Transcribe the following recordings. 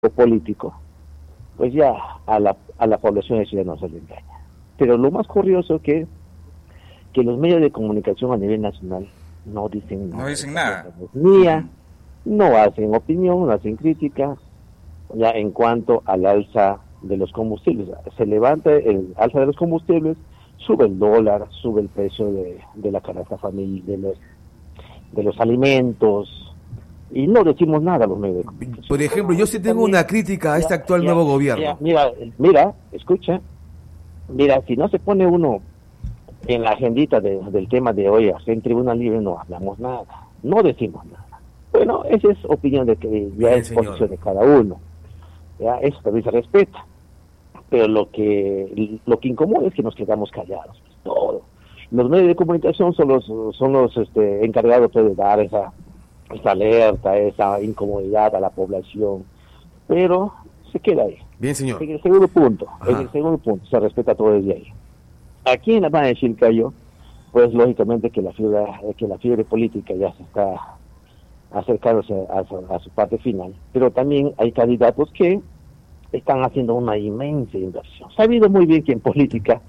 político, pues ya a la población de Chile no se le engaña. Pero lo más curioso que los medios de comunicación a nivel nacional no dicen No nada de dicen esta nada. economía, no hacen opinión, no hacen crítica, ya en cuanto al alza de los combustibles. Se levanta el alza de los combustibles, sube el dólar, sube el precio de la canasta familiar, de los alimentos, y no decimos nada a los medios de comunicación. Por ejemplo, yo sí tengo una crítica a este actual nuevo gobierno. Mira, escucha, mira, si no se pone uno en la agendita del tema de hoy, en Tribuna Libre no hablamos nada, no decimos nada. Bueno, esa es opinión de que ya Bien, es señor. posición de cada uno, ya eso también se respeta, pero lo que incomoda es que nos quedamos callados, pues, todo. Los medios de comunicación son los encargados pues, de dar esa alerta, esa incomodidad a la población, pero se queda ahí. Bien, señor. En el segundo punto, se respeta todo desde ahí. Aquí en la Valle de Chilcayo, pues lógicamente que la fiebre política ya se está acercándose a su parte final, pero también hay candidatos que están haciendo una inmensa inversión. Sabido muy bien que en política,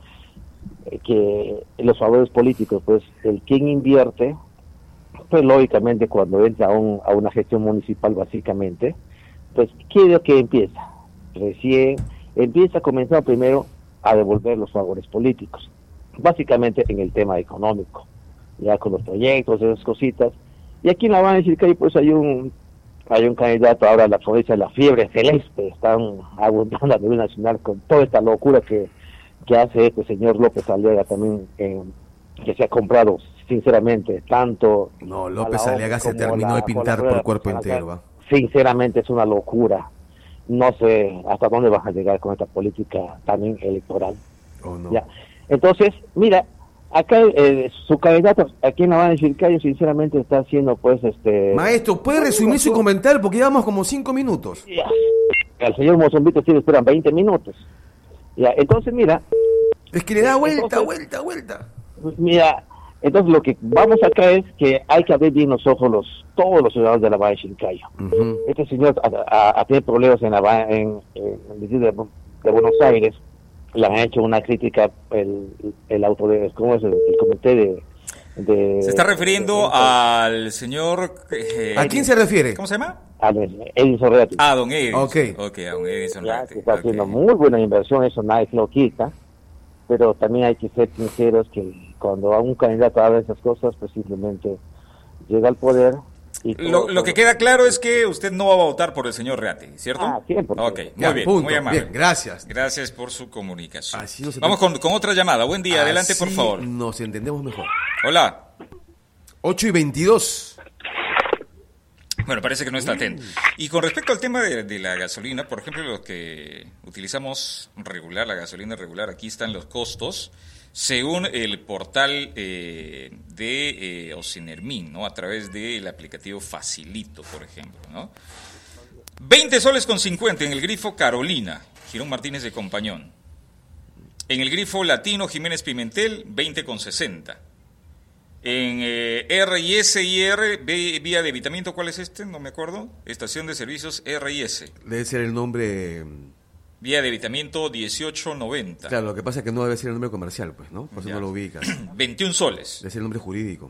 que los favores políticos, pues el quien invierte, pues lógicamente cuando entra a una gestión municipal básicamente, pues ¿qué es lo que empieza? Recién empieza a comenzar primero a devolver los favores políticos, básicamente en el tema económico, ya con los proyectos, esas cositas. Y aquí en la van a decir que hay, pues hay un candidato ahora a la provincia de la fiebre celeste, están abundando a nivel nacional con toda esta locura que hace este señor López Aliaga también, que se ha comprado sinceramente tanto. No, López Aliaga se terminó de pintar por cuerpo entero, ¿va? Sinceramente es una locura. No sé hasta dónde vas a llegar con esta política también electoral. Oh, no. Ya. Entonces, mira, acá su candidato aquí en la Habana de Chilcayo sinceramente está haciendo pues Maestro, ¿puede resumir su comentario? Porque llevamos como 5 minutos. Ya. El señor Mozombito sí le esperan 20 minutos. Ya, entonces mira. Es que le da vuelta. Mira, entonces lo que vamos acá es que hay que abrir bien los ojos todos los ciudadanos de la Valle de Chilcayo. Uh-huh. Este señor a tener problemas en el distrito de Buenos Aires. Le han hecho una crítica ¿cómo es? El comité de se está refiriendo al señor... ¿A quién se refiere? ¿Cómo se llama? A Edison Reati. Ah, don Edison. Ok, a don Edison Ya, Reati. que está haciendo muy buena inversión, eso nadie se lo quita, pero también hay que ser sinceros que cuando a un candidato habla esas cosas, pues simplemente llega al poder. Y lo que queda claro es que usted no va a votar por el señor Reati, ¿cierto? Ah, 100%. Ok, Ya, muy bien, punto. muy amable. Bien, gracias. Gracias por su comunicación. Así no se Vamos con otra llamada. Buen día, adelante por Así favor. nos entendemos mejor. Hola. 8:22. Bueno, parece que no está atento. Y con respecto al tema de la gasolina, por ejemplo, los que utilizamos la gasolina regular, aquí están los costos, según el portal de Ocinermin, ¿no? A través del aplicativo Facilito, por ejemplo, ¿no? 20 soles con 50 en el grifo Carolina, Girón Martínez de Compañón. En el grifo Latino Jiménez Pimentel, 20 con 60. En R&S y R, vía de evitamiento, ¿cuál es este? No me acuerdo. Estación de servicios R&S. Debe ser el nombre... Vía de evitamiento 1890. Claro, lo que pasa es que no debe ser el nombre comercial, pues, ¿no? Por eso Ya. no lo ubicas. 21 soles. Debe ser el nombre jurídico.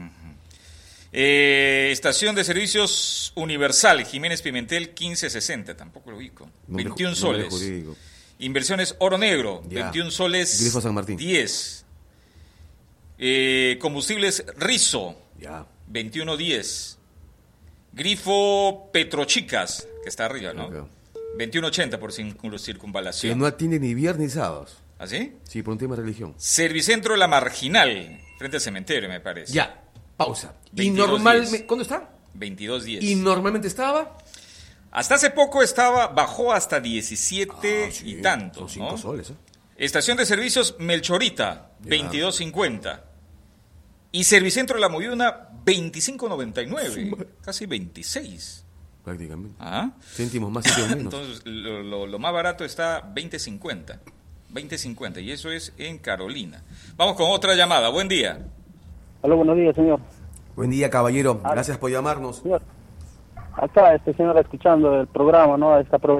Estación de servicios Universal, Jiménez Pimentel 1560. Tampoco lo ubico. 21 soles. Jurídico. Inversiones Oro Negro, Ya. 21 soles. Grifo San Martín. 10. Combustibles Rizo, Ya. 21.10. Grifo Petrochicas, que está arriba, ¿no? Ok. 21.80 por Que circunvalación. no atiende ni viernes ni sábados. ¿Así? Sí, por un tema de religión. Servicentro La Marginal, frente al cementerio, me parece. Ya, pausa. ¿Y 22.10. normalmente cuándo está? 22.10. ¿Y normalmente estaba? Hasta hace poco bajó hasta 17 sí, y tanto, son 5 ¿no? soles, ¿eh? Estación de servicios Melchorita, Ya. 22.50. Y Servicentro La Moyuna, 25.99. Casi 26. Prácticamente. ¿Ah? Céntimos más, céntimos menos. Entonces, lo más barato está 20.50. 20.50. Y eso es en Carolina. Vamos con otra llamada. Buen día. Hola, buenos días, señor. Buen día, caballero. Gracias por llamarnos. Señor, Acá, señora, escuchando el programa, ¿no? Está